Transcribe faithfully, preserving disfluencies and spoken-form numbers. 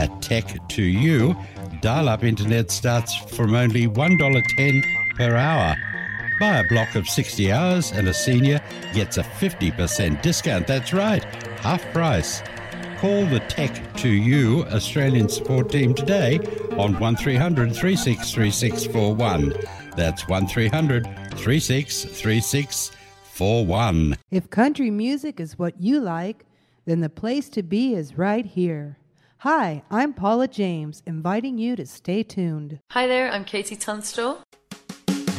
at Tech to You. Dial-up internet starts from only one dollar ten per hour. Buy a block of sixty hours and a senior gets a fifty percent discount. That's right, half price. Call the Tech to You Australian support team today on one three hundred, three six three six four one. That's one three hundred, three six three six four one. If country music is what you like, then the place to be is right here. Hi, I'm Paula James, inviting you to stay tuned. Hi there, I'm Katie Tunstall.